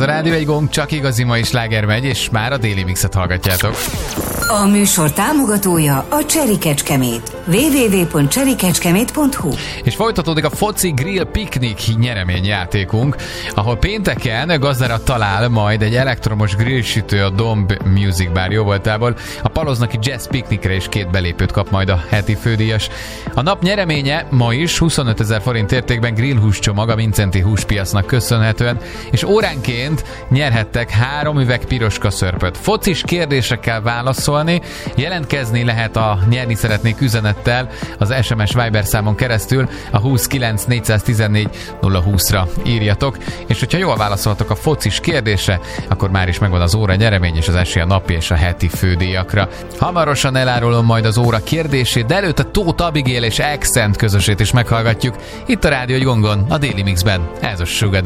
a Rádió Egy Gong, csak igazi mai sláger megy, és már a Déli Mixet hallgatjátok. A műsor támogatója a Cherry Kecskemét. www.cherrykecskemét.hu. És folytatódik a Foci Grill Piknik nyereményjátékunk, ahol pénteken gazdára talál majd egy elektromos grillsütő a Domb Music Bar jóvoltából. A Paloznaki Jazz Piknikre is 2 belépőt kap majd a heti fődíjas. A nap nyereménye ma is 25 000 forint értékben grillhúscsomag a Vincenti húspiacnak köszönhetően, és óránként nyerhettek 3 üveg piroska szörpöt. Focis kérdésre kell válaszolni, jelentkezni lehet a nyerni szeretnék üzenettel az SMS Viber számon keresztül a 29 414 020-ra írjatok, és hogyha jól válaszoltok a focis kérdésre, akkor már is megvan az óra nyeremény és az esély a napi és a heti fődíjakra. Hamarosan elárulom majd az óra kérdését, de előtte Tóth Abigail és Accent közösét is meghallgatjuk itt a Rádió Egy Gongon, a Daily Mixben. Ez a Sugar